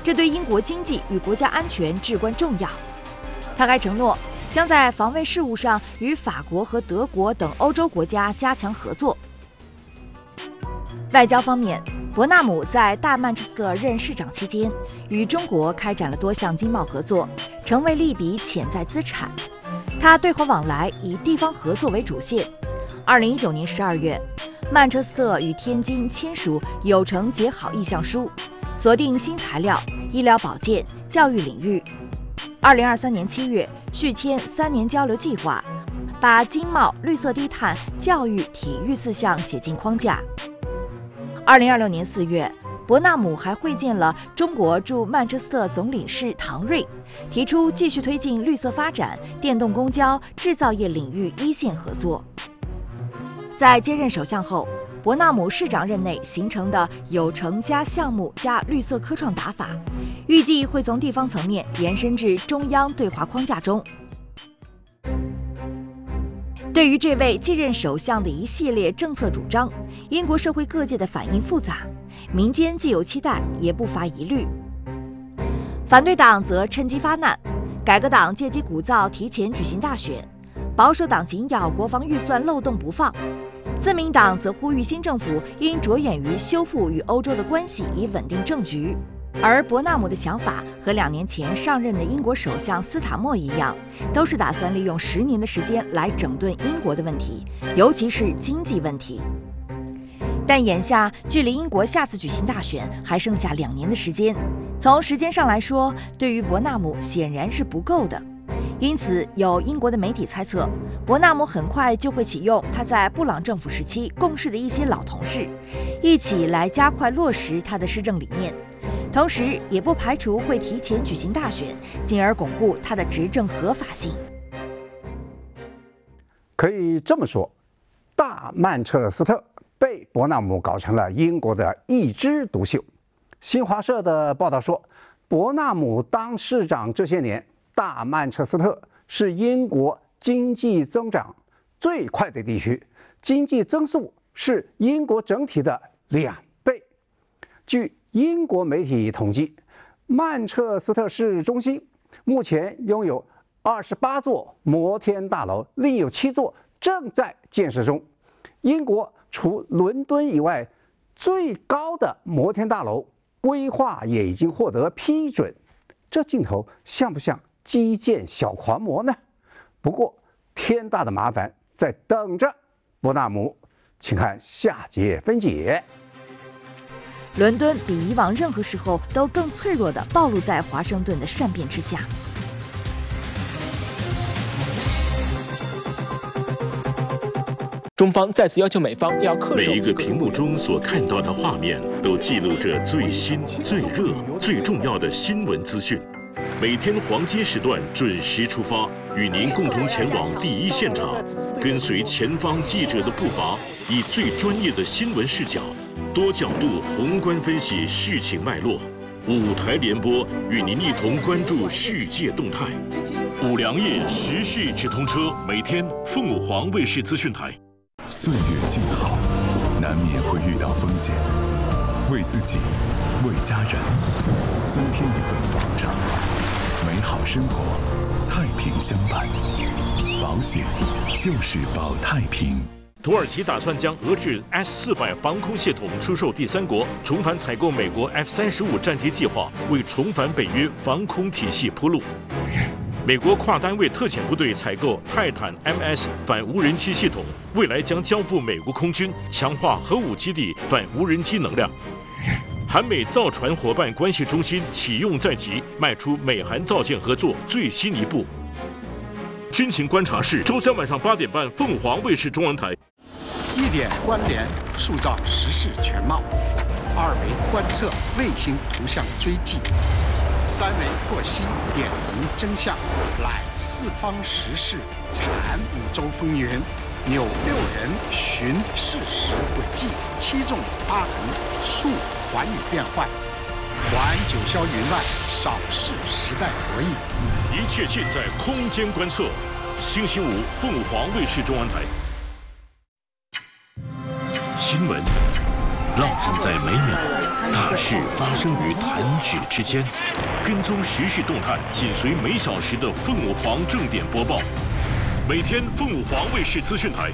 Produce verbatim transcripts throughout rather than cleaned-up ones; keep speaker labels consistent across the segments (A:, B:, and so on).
A: 这对英国经济与国家安全至关重要。他还承诺将在防卫事务上与法国和德国等欧洲国家加强合作。外交方面，伯纳姆在大曼彻斯特任市长期间，与中国开展了多项经贸合作，成为了一笔潜在资产。他对华往来以地方合作为主线。二零一九年十二月，曼彻斯特与天津签署有成结好意向书，锁定新材料、医疗保健、教育领域。二零二三年七月，续签三年交流计划，把经贸、绿色低碳、教育、体育四项写进框架。二零二六年四月，伯纳姆还会见了中国驻曼彻斯特总领事唐瑞，提出继续推进绿色发展、电动公交、制造业领域一线合作。在接任首相后，伯纳姆市长任内形成的有成加项目加绿色科创打法，预计会从地方层面延伸至中央对华框架中。对于这位继任首相的一系列政策主张，英国社会各界的反应复杂，民间既有期待，也不乏疑虑。反对党则趁机发难，改革党借机鼓噪提前举行大选，保守党紧咬国防预算漏洞不放，自民党则呼吁新政府应着眼于修复与欧洲的关系，以稳定政局。而伯纳姆的想法和两年前上任的英国首相斯塔默一样，都是打算利用十年的时间来整顿英国的问题，尤其是经济问题。但眼下距离英国下次举行大选还剩下两年的时间，从时间上来说，对于伯纳姆显然是不够的。因此，有英国的媒体猜测，伯纳姆很快就会启用他在布朗政府时期共事的一些老同事，一起来加快落实他的施政理念。同时，也不排除会提前举行大选，进而巩固他的执政合法性。
B: 可以这么说，大曼彻斯特被伯纳姆搞成了英国的一枝独秀。新华社的报道说，伯纳姆当市长这些年，大曼彻斯特是英国经济增长最快的地区，经济增速是英国整体的两倍。据英国媒体统计，曼彻斯特市中心目前拥有二十八座摩天大楼，另有七座正在建设中。英国除伦敦以外最高的摩天大楼规划也已经获得批准，这镜头像不像基建小狂魔呢？不过天大的麻烦在等着伯纳姆，请看下节分解。
A: 伦敦比以往任何时候都更脆弱地暴露在华盛顿的善变之下。
C: 中方再次要求美方要恪守。
D: 每一个屏幕中所看到的画面，都记录着最新、最热、最重要的新闻资讯。每天黄金时段准时出发，与您共同前往第一现场，跟随前方记者的步伐，以最专业的新闻视角，多角度宏观分析事情脉络。五台联播与您一同关注世界动态。五粮液时事直通车，每天凤凰卫视资讯台。
E: 岁月静好，难免会遇到风险，为自己，为家人，增添一份保障。美好生活，太平相伴，保险就是保太平。
D: 土耳其打算将俄制 S 四百防空系统出售第三国，重返采购美国 F 三十五战机计划，为重返北约防空体系铺路。美国跨单位特遣部队采购泰坦 M S 反无人机系统，未来将交付美国空军，强化核武基地反无人机能量。韩美造船伙伴关系中心启用在即，迈出美韩造舰合作最新一步。军情观察室，周三晚上八点半，凤凰卫视中文台。
F: 一点关联，塑造时事全貌；二维观测，卫星图像追迹；三维获悉，点明真相。览四方时事，产五洲风云。纽六人寻事实轨迹，七纵八横，述寰宇变幻。环九霄云外，扫视时代博弈。
D: 一切尽在空间观测。星期五，凤凰卫视中文台。新闻浪痕在每秒，大事发生于弹指之间。跟踪时事动态，紧随每小时的凤舞凰正点播报。每天凤舞凰卫视资讯台。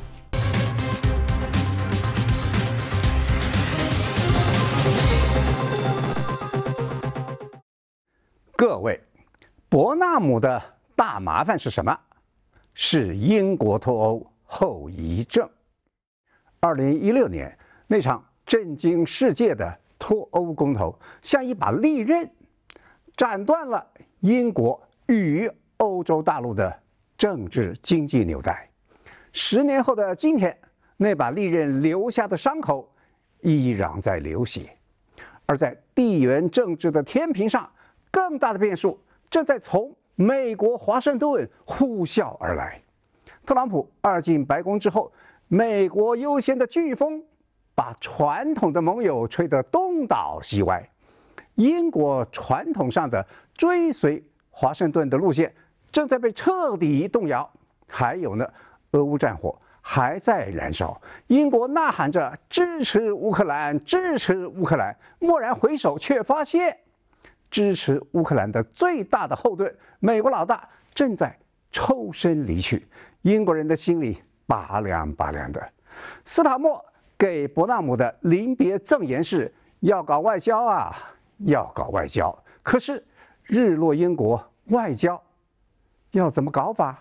B: 各位，伯纳姆的大麻烦是什么？是英国脱欧后遗症。二零一六年那场震惊世界的脱欧公投，像一把利刃，斩断了英国与欧洲大陆的政治经济纽带。十年后的今天，那把利刃留下的伤口依然在流血。而在地缘政治的天平上，更大的变数正在从美国华盛顿呼啸而来。特朗普二进白宫之后，美国优先的飓风把传统的盟友吹得东倒西歪。英国传统上的追随华盛顿的路线正在被彻底动摇。还有呢，俄乌战火还在燃烧，英国呐喊着支持乌克兰，支持乌克兰，蓦然回首却发现，支持乌克兰的最大的后盾美国老大正在抽身离去，英国人的心里拔凉拔凉的。斯塔默给伯纳姆的临别赠言是：要搞外交啊，要搞外交。可是日落英国，外交要怎么搞法？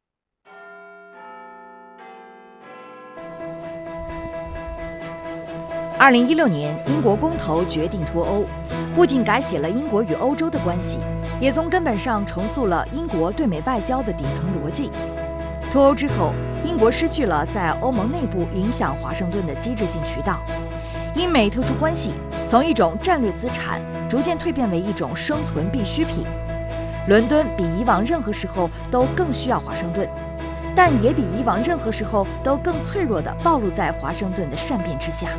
A: 二零一六年，英国公投决定脱欧，不仅改写了英国与欧洲的关系，也从根本上重塑了英国对美外交的底层逻辑。脱欧之后，英国失去了在欧盟内部影响华盛顿的机制性渠道，英美特殊关系从一种战略资产逐渐蜕变为一种生存必需品。伦敦比以往任何时候都更需要华盛顿，但也比以往任何时候都更脆弱地暴露在华盛顿的善变之下。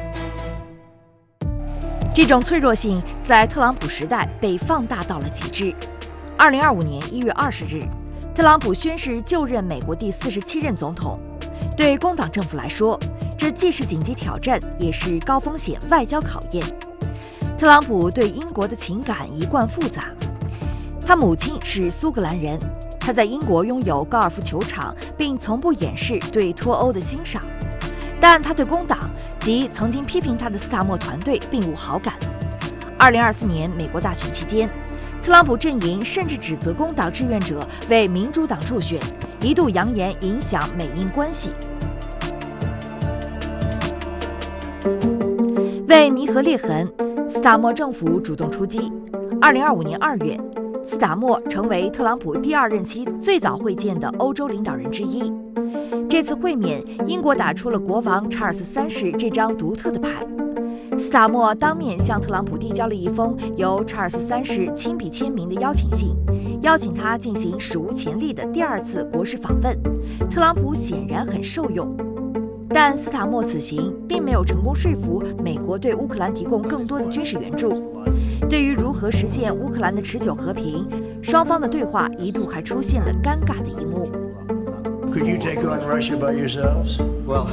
A: 这种脆弱性在特朗普时代被放大到了极致。二零二五年一月二十日，特朗普宣誓就任美国第四十七任总统。对工党政府来说，这既是紧急挑战，也是高风险外交考验。特朗普对英国的情感一贯复杂。他母亲是苏格兰人，他在英国拥有高尔夫球场，并从不掩饰对脱欧的欣赏。但他对工党及曾经批评他的斯塔默团队并无好感。二零二四年美国大选期间，特朗普阵营甚至指责工党志愿者为民主党助选，一度扬言影响美英关系。为弥合裂痕，斯塔默政府主动出击。二零二五年二月，斯塔默成为特朗普第二任期最早会见的欧洲领导人之一。这次会面，英国打出了国王查尔斯三世这张独特的牌。斯塔默当面向特朗普递交了一封由查尔斯三世亲笔签名的邀请信，邀请他进行史无前例的第二次国事访问。特朗普显然很受用，但斯塔默此行并没有成功说服美国对乌克兰提供更多的军事援助。对于如何实现乌克兰的持久和平，双方的对话一度还出现了尴尬的一幕。
G: Could you take on Russia by yourselves? Well,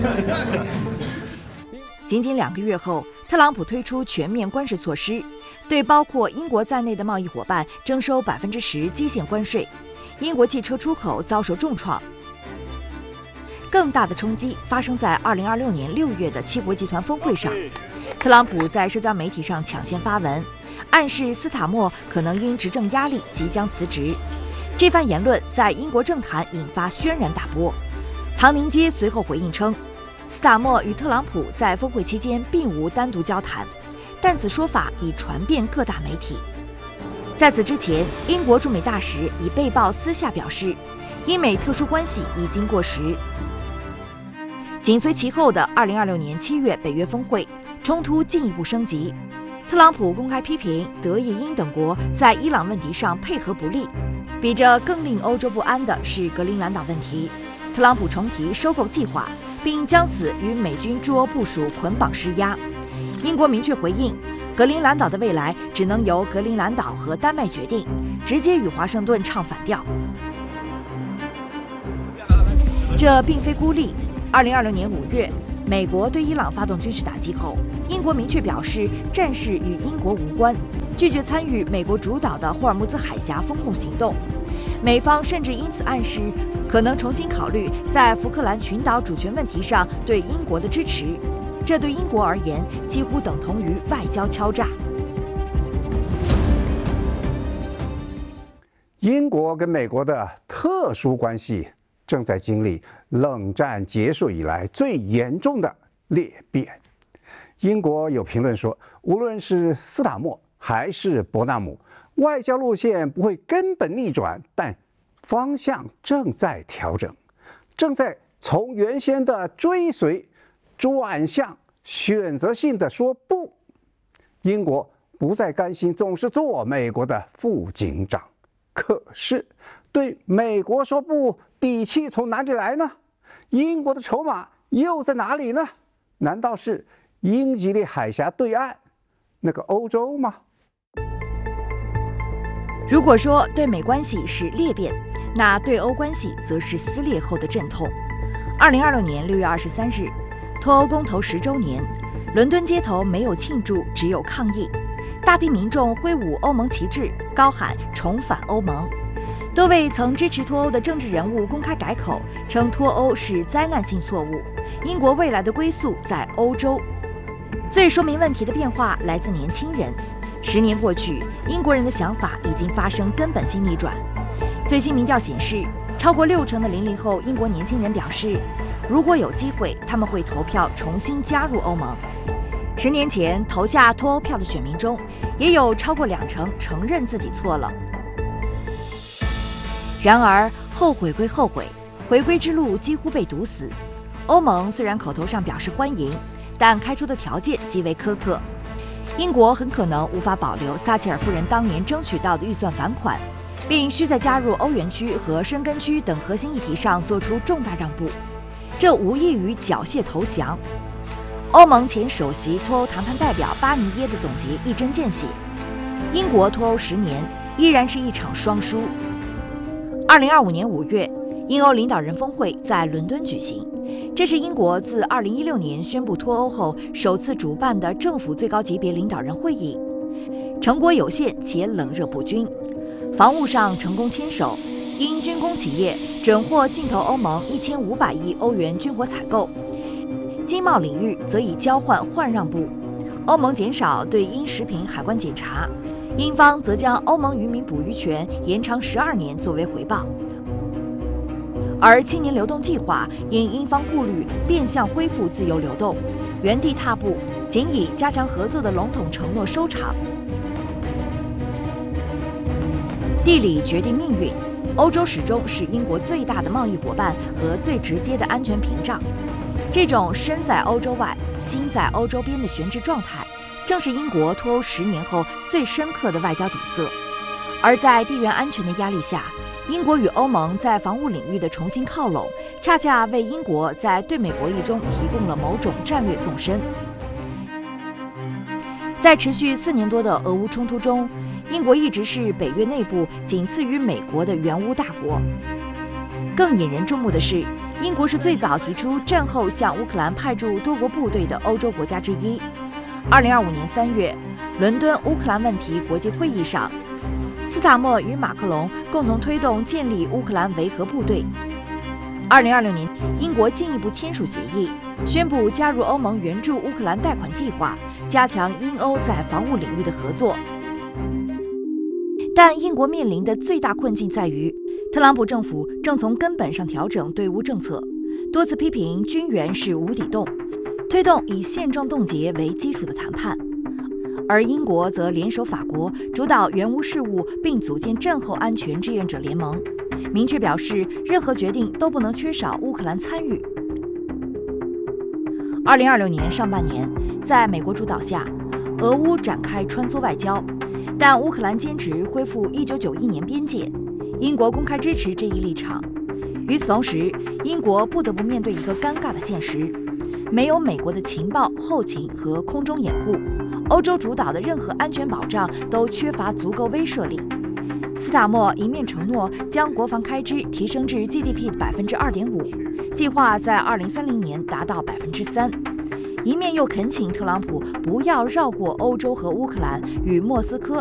A: 仅仅两个月后，特朗普推出全面关税措施，对包括英国在内的贸易伙伴征收百分之十基线关税，英国汽车出口遭受重创。更大的冲击发生在二零二六年六月的七国集团峰会上，特朗普在社交媒体上抢先发文，暗示斯塔默可能因执政压力即将辞职。这番言论在英国政坛引发轩然大波。唐宁街随后回应称，斯塔默与特朗普在峰会期间并无单独交谈，但此说法已传遍各大媒体。在此之前，英国驻美大使已被曝私下表示，英美特殊关系已经过时。紧随其后的二零二六年七月北约峰会，冲突进一步升级。特朗普公开批评德意英等国在伊朗问题上配合不力。比这更令欧洲不安的是格陵兰岛问题。特朗普重提收购计划，并将此与美军驻欧部署捆绑施压。英国明确回应，格陵兰岛的未来只能由格陵兰岛和丹麦决定，直接与华盛顿唱反调。这并非孤立。二零二六年五月， 美国对伊朗发动军事打击后，英国明确表示战事与英国无关，拒绝参与美国主导的霍尔木兹海峡封控行动。美方甚至因此暗示可能重新考虑在福克兰群岛主权问题上对英国的支持，这对英国而言几乎等同于外交敲诈。
B: 英国跟美国的特殊关系正在经历冷战结束以来最严重的裂变。英国有评论说，无论是斯塔默还是伯纳姆，外交路线不会根本逆转，但方向正在调整，正在从原先的追随转向选择性的说不。英国不再甘心总是做美国的副警长，可是对美国说不，底气从哪里来呢？英国的筹码又在哪里呢？难道是英吉利海峡对岸那个欧洲吗？
A: 如果说对美关系是裂变，那对欧关系则是撕裂后的阵痛。二零二六年六月二十三日，脱欧公投十周年，伦敦街头没有庆祝，只有抗议。大批民众挥舞欧盟旗帜，高喊重返欧盟。多位曾支持脱欧的政治人物公开改口，称脱欧是灾难性错误，英国未来的归宿在欧洲。最说明问题的变化来自年轻人。十年过去，英国人的想法已经发生根本性逆转。最新民调显示，超过六成的零零后英国年轻人表示，如果有机会，他们会投票重新加入欧盟。十年前投下脱欧票的选民中，也有超过两成承认自己错了。然而，后悔归后悔，回归之路几乎被堵死。欧盟虽然口头上表示欢迎，但开出的条件极为苛刻。英国很可能无法保留撒切尔夫人当年争取到的预算返款，并需在加入欧元区和申根区等核心议题上做出重大让步，这无异于缴械投降。欧盟前首席脱欧谈判代表巴尼耶的总结一针见血：英国脱欧十年依然是一场双输。二零二五年五月，英欧领导人峰会在伦敦举行，这是英国自二零一六年宣布脱欧后首次主办的政府最高级别领导人会议，成果有限且冷热不均。防务上成功牵手，因军工企业准获竞投欧盟一千五百亿欧元军火采购。经贸领域则以交换换让步，欧盟减少对英食品海关检查，英方则将欧盟渔民捕鱼权延长十二年作为回报。而青年流动计划因英方顾虑变相恢复自由流动，原地踏步，仅以加强合作的笼统承诺收场。地理决定命运，欧洲始终是英国最大的贸易伙伴和最直接的安全屏障。这种身在欧洲外、心在欧洲边的悬置状态，正是英国脱欧十年后最深刻的外交底色。而在地缘安全的压力下，英国与欧盟在防务领域的重新靠拢，恰恰为英国在对美博弈中提供了某种战略纵深。在持续四年多的俄乌冲突中，英国一直是北约内部仅次于美国的援乌大国。更引人注目的是，英国是最早提出战后向乌克兰派驻多国部队的欧洲国家之一。二零二五年三月，伦敦乌克兰问题国际会议上，斯塔默与马克龙共同推动建立乌克兰维和部队。二零二六年，英国进一步签署协议，宣布加入欧盟援助乌克兰贷款计划，加强英欧在防务领域的合作。但英国面临的最大困境在于，特朗普政府正从根本上调整对乌政策，多次批评军援是无底洞，推动以现状冻结为基础的谈判。而英国则联手法国主导援乌事务，并组建战后安全志愿者联盟，明确表示任何决定都不能缺少乌克兰参与。二零二六年上半年，在美国主导下，俄乌展开穿梭外交，但乌克兰坚持恢复一九九一年边界，英国公开支持这一立场。与此同时，英国不得不面对一个尴尬的现实：没有美国的情报、后勤和空中掩护，欧洲主导的任何安全保障都缺乏足够威慑力。斯塔默一面承诺将国防开支提升至 G D P 的百分之二点五， 计划在二零三零年达到百分之三。一面又恳请特朗普不要绕过欧洲和乌克兰，与莫斯科